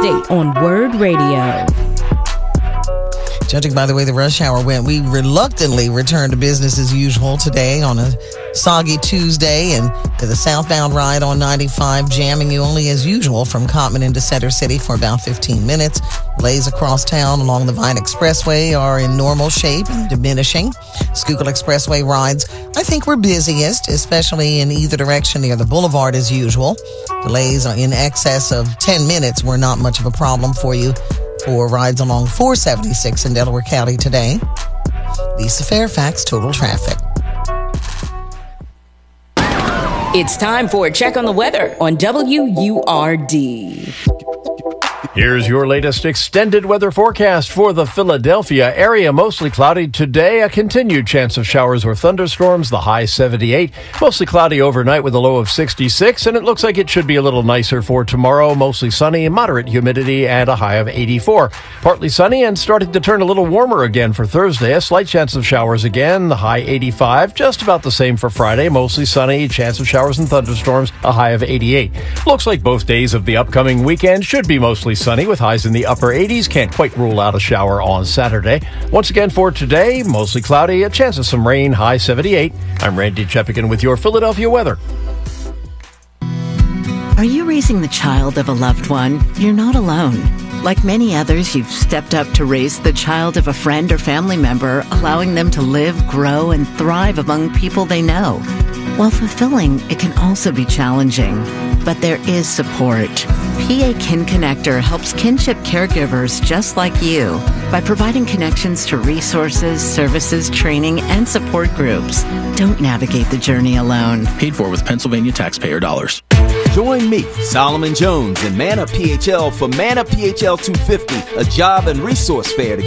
update on Word Radio. Judging by the way the rush hour went, we reluctantly returned to business as usual today on a soggy Tuesday, and to the southbound ride on 95, jamming you only as usual from Cottman into Center City for about 15 minutes. Lays across town along the Vine Expressway are in normal shape and diminishing. Schuylkill Expressway rides, I think, were busiest, especially in either direction near the boulevard as usual. Delays are in excess of 10 minutes were not much of a problem for you for rides along 476 in Delaware County today. Lisa Fairfax, Total Traffic. It's time for a check on the weather on WURD. Here's your latest extended weather forecast for the Philadelphia area. Mostly cloudy today, a continued chance of showers or thunderstorms, the high 78. Mostly cloudy overnight with a low of 66, and it looks like it should be a little nicer for tomorrow. Mostly sunny, moderate humidity, and a high of 84. Partly sunny and starting to turn a little warmer again for Thursday. A slight chance of showers again, the high 85. Just about the same for Friday. Mostly sunny, chance of showers and thunderstorms, a high of 88. Looks like both days of the upcoming weekend should be mostly sunny with highs in the upper 80s. Can't quite rule out a shower on Saturday. Once again for today, mostly cloudy, a chance of some rain, high 78. I'm Randy Chepigan with your Philadelphia weather. Are you raising the child of a loved one? You're not alone. Like many others, you've stepped up to raise the child of a friend or family member, allowing them to live, grow, and thrive among people they know. While fulfilling, it can also be challenging. But there is support. PA Kin Connector helps kinship caregivers just like you by providing connections to resources, services, training, and support groups. Don't navigate the journey alone. Paid for with Pennsylvania taxpayer dollars. Join me, Solomon Jones, and Man Up PHL for Man Up PHL 250, a job and resource fair to